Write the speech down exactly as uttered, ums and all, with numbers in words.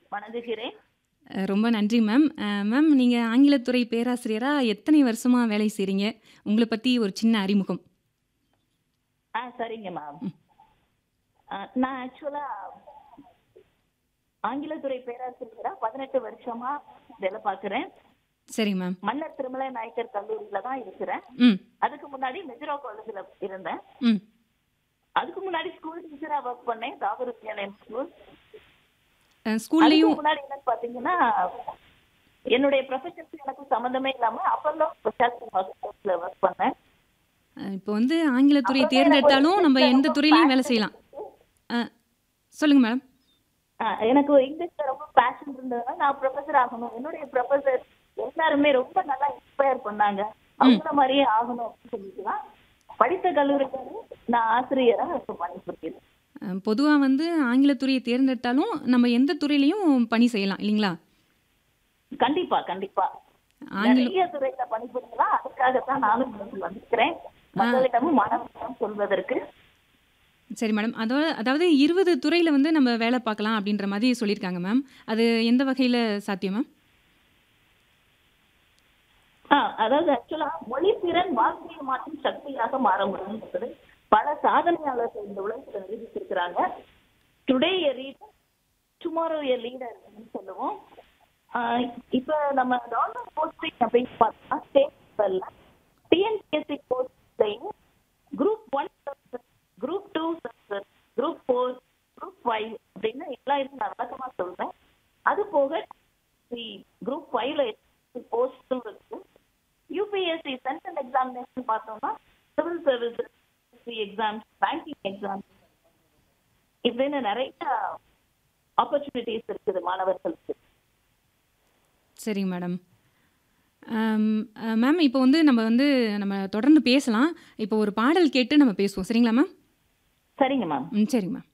வணங்குகிறேன். அ ரொம்ப நன்றி மேம். அ மேம் நீங்க ஆங்கிலத்துறை பேராசிரியரா எத்தனை வருஷமா வேலை செய்றீங்க? உங்கள பத்தி ஒரு சின்ன அறிமுகம். ஆ சரிங்க மேம். ம். அ நான் ஆக்சுவலா ஆங்கிலத்துறை பேராசிரியரா பதினெட்டு வருஷமா வேலை பார்க்குறேன். சரிங்க மேம். மன்னர் திருமலை நாயக்கர் கல்லூரியில தான் இருக்கிறேன். ம். அதுக்கு முன்னாடி மெஜரா காலேஜ்ல இருந்தேன். ம். அதுக்கு முன்னாடி ஸ்கூல் டீச்சரா ஒர்க் பண்ணேன். தாகூர் வித்யாலயம் ஸ்கூல். அ அதுக்கு ஸ்கூல்லயும் முன்னாடி என்னன்னு பார்த்தீங்கன்னா, என்னுடைய ப்ரொஃபஷனுக்கு எனக்கும் சம்மந்தமே இல்லாம அப்பல்லோ ஸ்பெஷாலிட்டி ஹாஸ்பிட்டல்ஸ்ல ஒர்க் பண்ணேன். அ இப்போ வந்து ஆங்கிலத்துறைய அப்புறமே எனக்கு ஒரு தேர்ந்தெடுத்தாலும் நம்ம இங்கிலீஷ்ல எந்த ரொம்ப துறையிலயும் வேலை பேஷன் செய்யலாம். இருந்துச்சு. அ சொல்லுங்க மேடம். ஆ, எனக்கு இங்கிலீஷ்ல ரொம்ப பேஷன் இருந்ததுனால நான் ப்ரொஃபஸர் ஆகணும். என்னுடைய ப்ரொஃபஸர் எல்லாருமே ரொம்ப நல்லா இன்ஸ்பயர் பண்ணாங்க. ம். அவங்கள மாதிரியே ஆகணும் அப்படின்னு சொல்லிட்டு தான் படித்த கல்லூரிக்கு நான் ஆசிரியரா இப்ப பணிபுரிகிறேன். அ பொதுவா வந்து ஆங்கிலத்துறைய தேர்ந்தெடுத்தாலும் நம்ம எந்த துறையிலயும் பணி செய்யலாம் இல்லீங்களா? கண்டிப்பா, கண்டிப்பா. ஆங்கிலம் நிறைய துறையில பணிபுரியலாம். அதுக்காகத்தான் நானும் இன்னைக்கு வந்திருக்கிறேன். ஆ மக்களிடமும் மாணவர்களிடம் சொல்வதற்கு. சரி மேடம். அதோ அதாவது இருபது துறையில வந்து நம்ம வேலை பார்க்கலாம் அப்படின்ற மாதிரி சொல்லியிருக்காங்க மேம். அது எந்த வகையில சாத்தியம் மேம்? ஆ, அதாவது ஆக்சுவலா மொழித்திறன் வாழ்க்கையை மாற்றும் சக்தியாக மாற முடியும் என்பது பல சாதனையாளர்கள் இந்த உலகத்துல நிரூபிச்சிருக்கிறாங்க. டுடே எ ரீடர் டுமாரோ எ லீடர் சொல்லுவோம். ஆஹ் இப்ப நம்ம கவர்மெண்ட் போஸ்டிங் அப்படின்னு பார்த்தா ஸ்டேட் லெவல்ல TNPSC போஸ்ட்லையும் group one group two group four group five அப்படின்னு எல்லா இதுவும் நான் விளக்கமா சொல்றேன். அது போக குரூப் ஃபைவ்ல போஸ்டும் இருக்கு. யூபிஎஸ்சி சென்ட்ரல் எக்ஸாமினேஷன் பார்த்தோம்னா civil services exams, banking exams இப்படின்னு நிறைய ஆப்பர்ச்சுனிட்டிஸ் இருக்குது மாணவர்களுக்கு. சரிங்க மேடம். அம் அ மேம் இப்போ வந்து நம்ம வந்து நம்ம தொடர்ந்து பேசலாம். இப்போ ஒரு பாடல் கேட்டு நம்ம பேசுவோம். சரிங்களா மேம்? சரிங்க மேம். ம். சரிங்க மேம்.